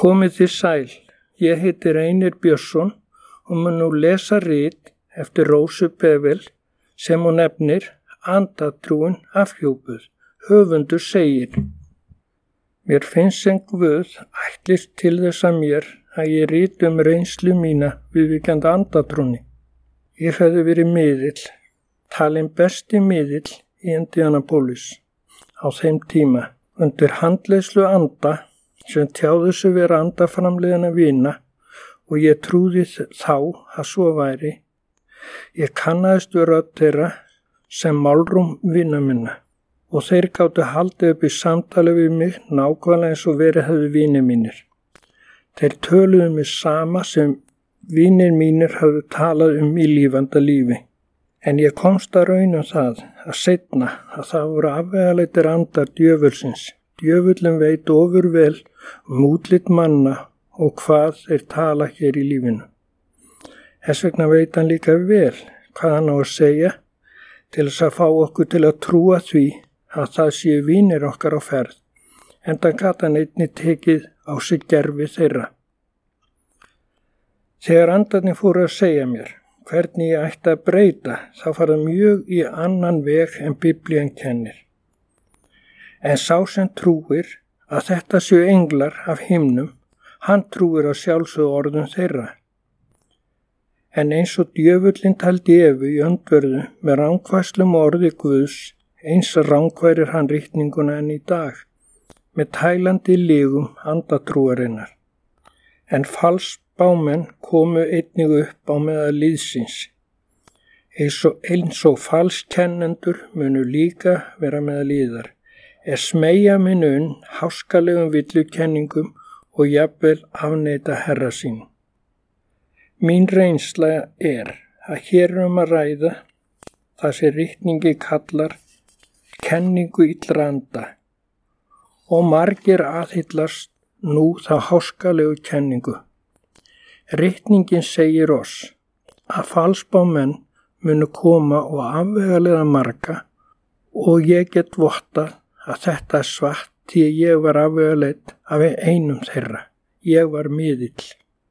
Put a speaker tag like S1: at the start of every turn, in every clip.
S1: Komið þið sæl, ég heiti Reynir Björnsson og mun nú lesa rit eftir Rósu Bevel sem hún nefnir Andatrúin afhjúpuð. Höfundur segir: Mér finnst sem Guð ætlist til þess að mér að ég riti reynslu mína viðvíkjandi andatrúnni. Ég hefði verið miðill, talinn besti miðill í Indianapolis á þeim tíma, undir handleiðslu anda sem tjáðu sig vera andaframliðina vina og ég trúði þá að svo væri. Ég kannaðist við rödd þeirra sem málrúm vina minna og þeir gátu haldið upp í samtali við mig nákvæmlega eins og verið hefðu vinir mínir. Þeir töluðu mig sama sem vinir mínir hafðu talað í lífanda lífi. En ég komst að raun það að seinna að það voru afvegaleitir andar djöfulsins. Djöfullin veit ofurvel útlit manna og hvað þeir tala hér í lífinu. Þess vegna veit hann líka vel hvað hann á að segja til þess að fá okkur til að trúa því að það séu vinir okkar á ferð, enda gat hann einnig tekið á sig gervi þeirra. Þegar andarnir fóru að segja mér hvernig ég ætti að breyta, þá fara mjög í annan veg en Biblían kennir. En sá sem trúir að þetta séu englar af himnum, hann trúir á sjálfsögðu orðum þeirra. En eins og djöfullinn taldi Evu í öndverðu með rangfærslum orði Guðs, eins rangfærir hann ritninguna enn í dag, með tælandi lygum andatrúarinnar. En falsbámenn komu einnig upp á meðal liðsins. Eins og falskennendur munu líka vera meðal liðar. Smeygja minun háskalegum villukenningum og jafnvel afneita herra sín. Mín reynsla að hér að ræða það sem ritningi kallar kenningu illra anda og margir aðhyllast nú þá háskalegu kenningu. Ritningin segir oss að falsbámenn munu koma og afvegaleiða marga og ég get vottað að þetta svart því ég var afvegaleidd af einum þeirra. Ég var miðill.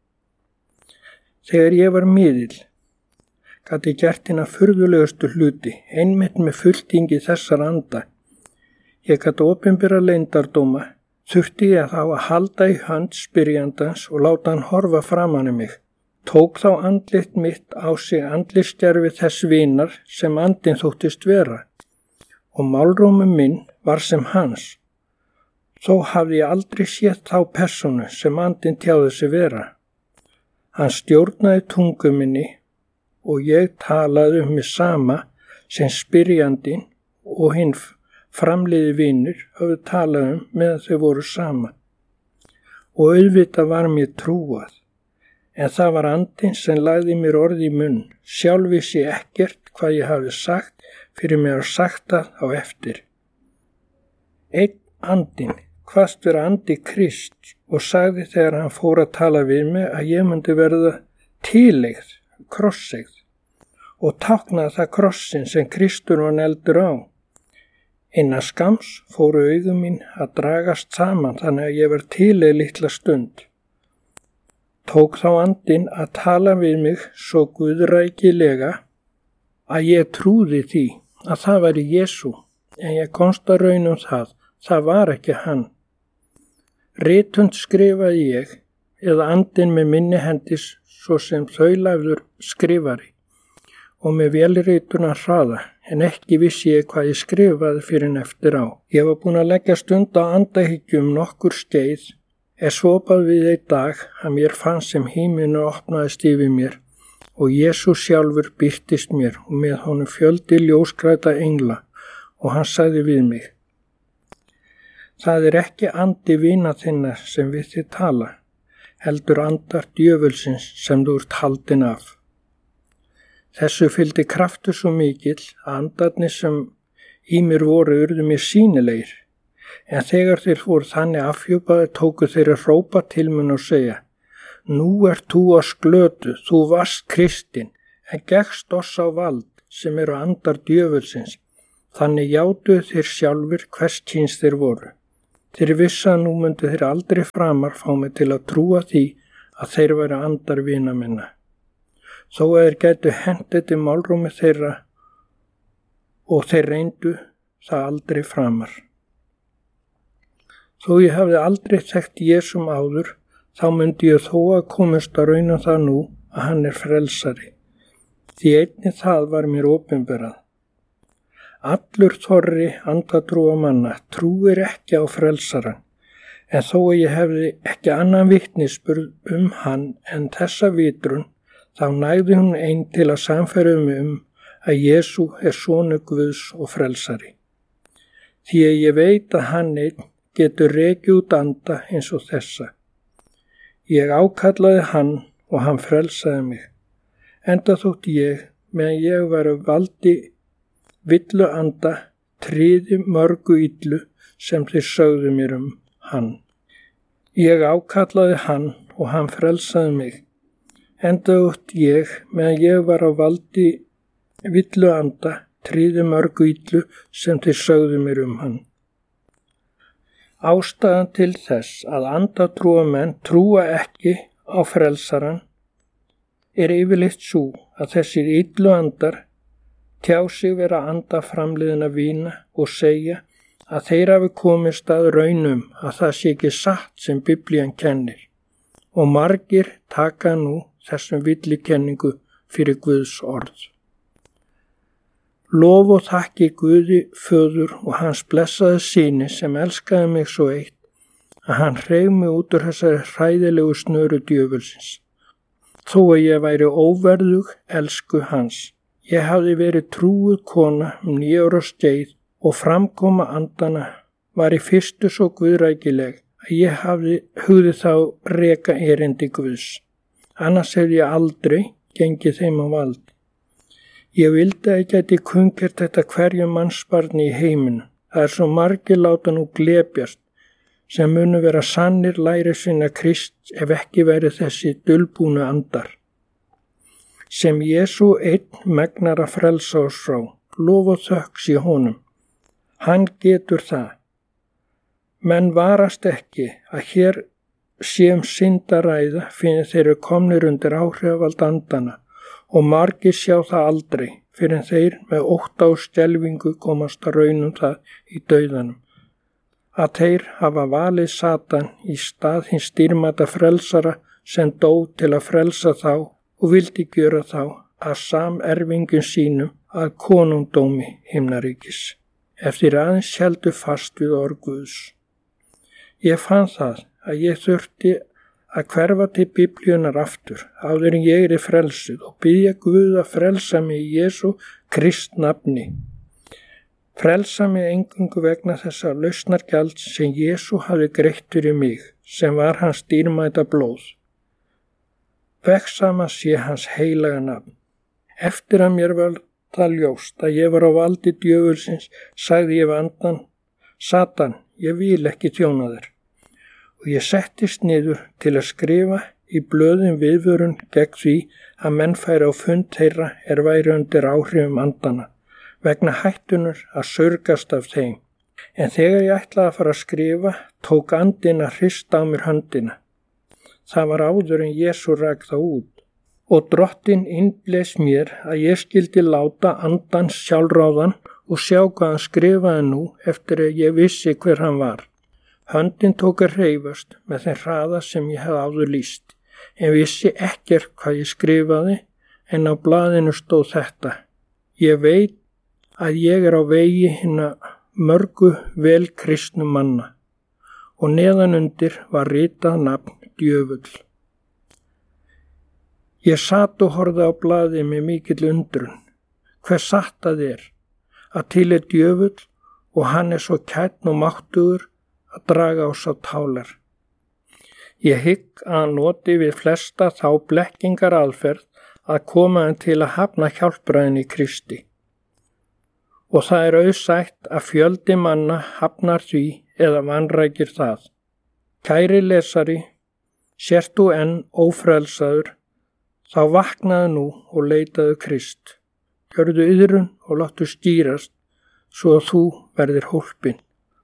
S1: Þegar ég var miðill, gat ég gert hina furðulegustu hluti, einmitt með fulltingi þessar anda. Ég gat opinbera leyndardóma, þurfti ég þá að halda í hönd spyrjandans og láta hann horfa framan í mig. Tók þá andlit mitt á sig andlitsgerfi þess vinar sem andinn þóttist vera og málrómur minn var sem hans. Þó hafði ég aldrei séð þá persónu sem andinn tjáði sig vera. Hann stjórnaði tungu minni og ég talaði mig sama sem spyrjandinn og hinn framliði vinur höfðu talað meðan þau voru sama. Og auðvitað var mér trúað, en það var andinn sem lagði mér orð í munn. Sjálf vissi ég ekkert hvað ég hafi sagt fyrir mig að sagt það á eftir. Einn andinn kvaðst vera andi Krist og sagði þegar hann fór að tala við mig að ég myndi verða tileigð, krosseigð og táknaði það krossin sem Kristur var negldur á. Innan skams fóru augum mín að dragast saman þannig að ég var tileigð litla stund. Tók þá andinn að tala við mig svo guðrækilega að ég trúði því að það væri Jesú, en ég komst að raun það var ekki hann. Ritund skrifaði ég, eða andinn með minni hendis svo sem þaulafur skrifari og með vélrituna hraða, en ekki vissi ég hvað ég skrifaði fyrir en eftir á. Ég var búin að leggja stund á andahyggjum nokkur skeið, svopað við einn dag að mér fannst sem himinu opnaðist yfir mér og Jesús sjálfur birtist mér og með honum fjöldi ljósgræta engla og hann sagði við mig: Það ekki andi vina þinna sem við þið tala, heldur andar djöfulsins sem þú ert haldin af. Þessu fylgdi kraftur svo mikill að andarnir sem í mér voru urðu mér sýnilegir, en þegar þeir fóru þannig afhjúpaði tóku þeir að hrópa til mun og segja: Nú ert þú á sklötu, þú varst kristinn, en gekkst oss á vald sem eru andar djöfulsins. Þannig játuðu þeir sjálfur hvers kyns þeir voru. Þeir vissu að nú myndu þeir aldrei framar fá mig til að trúa því að þeir væru andar vina minna. Þó að þeir gætu hendið til málrúmi þeirra og þeir reyndu það aldrei framar. Þó ég hafði aldrei þekkt Jesum áður, þá myndi ég þó að komast að rauna það nú að hann er frelsari. Því einnig það var mér opinberað. Allur þorri andatrúa manna trúir ekki á frelsaran, en þó að ég hefði ekki annan vitnisburð hann en þessa vitrun, þá nægði hún ein til að sannfæra mig að Jesú er sonur Guðs og frelsari. Því að ég veit að hann einn getur rekið út anda eins og þessa. Ég ákallaði hann og hann frelsaði mig. Enda þótt ég, meðan ég var valdi villu anda, tryði mörgu illu sem þeir sögðu mér hann. Ég ákallaði hann og hann frelsaði mig. Enda þótt ég, meðan ég var valdi villu anda, tryði mörgu illu sem þeir sögðu mér hann. Ástæðan til þess að andatrúamenn trúa ekki á frelsaran er yfirleitt sú að þessir illu andar tjá sig vera andaframliðina vína og segja að þeir hafi komist að raunum að það sé ekki satt sem Biblían kennir og margir taka nú þessum villikenningu fyrir Guðs orð. Lof og þakki Guði föður og hans blessaði syni sem elskaði mig svo eitt að hann hreif mig út úr þessari hræðilegu snöru djöfulsins. Þó að ég væri óverðug elsku hans. Ég hafði verið trúuð kona 9 ára skeið og framkoma andana var í fyrstu svo guðrækileg að ég hugði þá reka erindi Guðs. Annars hefði ég aldrei gengið þeim á vald. Ég vildi að ég gæti kunkert þetta hverju mannsbarni í heiminu. Það er svo margir láta nú glepjast sem munu vera sannir lærisveina Krists ef ekki væri þessi dulbúnu andar. Sem Jesú einn megnar að frelsa oss frá, lof og þökk sé honum. Hann getur það. Menn varast ekki að hér sé syndaræða fyrir þeir eru komnir undir áhrifavald andana og margir sjá það aldrei fyrir en þeir með ótta og skelfingu komast að raunum það í dauðanum. Að þeir hafa valið Satan í stað hins dýrmæta frelsara sem dó til að frelsa þá og vildi gjöra þá að samerfingum sínum að konungdómi himnaríkis, eftir aðeins héldu fast við orð Guðs. Ég fann það að ég þurfti að hverfa til Biblíunar aftur áður en ég frelsuð og biðja Guð að frelsa mig í Jesú Krists nafni. Frelsa mig eingöngu vegna þessa lausnargjalds sem Jesú hafði greitt fyrir mig, sem var hans dýrmæta blóð. Vegsama sé hans heilaga nafn. Eftir að mér var það ljóst að ég var á valdi djöfulsins, sagði ég við andan, Satan, ég vil ekki þjóna þér. Og ég settist niður til að skrifa í blöðum viðvörun gegn því að menn færi á fund þeirra væri undir áhrifum andana, vegna hættunur að saurgast af þeim. En þegar ég ætlaði að fara að skrifa, tók andinn að hrista á mér höndina. Það var áður en Jesú rak það út. Og Drottinn innblési mér að ég skyldi láta andans sjálfráðan og sjá hvað hann skrifaði nú eftir að ég vissi hver hann var. Höndin tók að hreyfast með þeim hraða sem ég hafði áður lýst, en vissi ekkert hvað ég skrifaði, en á blaðinu stóð þetta. Ég veit að ég er á vegi hinna mörgu vel kristnu manna, og neðan undir var ritað nafn djöfull. Ég sat og horfði á blaðið með mikill undrun. Hver satt það að til er djöfull og hann er svo kænn og máttugur að draga á sá tálar. Ég hygg að hann noti við flesta þá blekkingar aðferð að koma hann til að hafna hjálpræðin í Kristi. Og það er auðsætt að fjöldi manna hafnar því eða vanrækir það. Kæri lesari, sért þú enn ófrelsaður, þá vaknaðu nú og leitaðu Krist. Gjörðu iðrun og láttu skýrast svo að þú verðir hólpinn.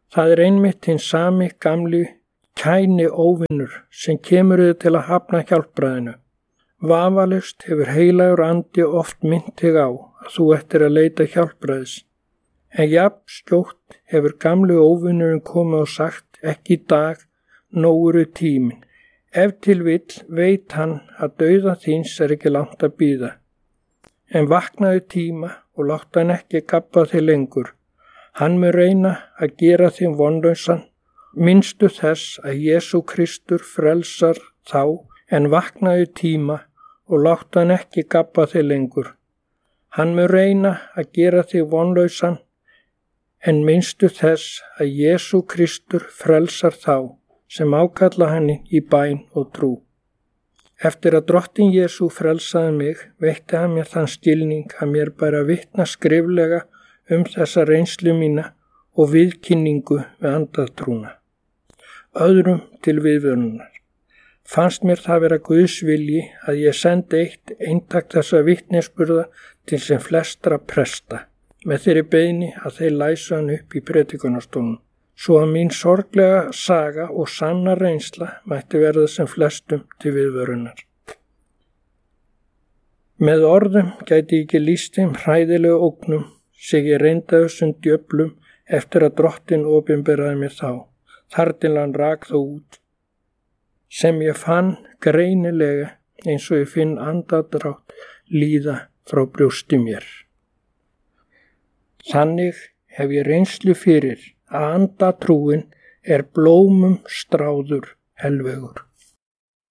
S1: Það er einmitt hinn sami gamli kæni óvinnur sem kemur þig til að hafna hjálpræðinu. Vafalaust hefur heilagur andi oft minnt þig á að þú ættir að leita hjálpræðis. En jafn skjótt hefur gamli óvinnurinn komið og sagt ekki í dag, nógur er tíminn. Ef til vill veit hann að dauða þíns er ekki langt að bíða. En vaknaðu tíma og láta hann ekki gabba þig lengur. Hann mun reyna að gera þig vonlausan. Minnstu þess að Jesú Kristur frelsar þá, en vaknaðu tíma og láta hann ekki gabba þig lengur. Hann mun reyna að gera þig vonlausan, en minnstu þess að Jesú Kristur frelsar þá sem ákalla hann í bæn og trú. Eftir að Drottinn Jesú frelsaði mig, veitti hann mér þann skilning að mér bæri að vitna skriflega þessa reynslu mína og viðkynningu við andatrúna. Öðrum til viðvörunar. Fannst mér það vera Guðs vilji að ég sendi eitt eintak þessa vitnisburða til sem flestra presta, með þeirri beiðni að þeir læsu hann upp í predikunarstólnum, svo að mín sorglega saga og sanna reynsla mætti verða sem flestum til viðvörunar. Með orðum gæti ég ekki lýst þeim hræðilegu ógnum sem ég reyndi þessum djöflum eftir að Drottinn opinberaði mér þá, þar til hann rak þó út, sem ég fann greinilega eins og ég finn andardrátt líða frá brjósti mér. Þannig hef ég reynslu fyrir að andatrúin er blómum stráður helvegur.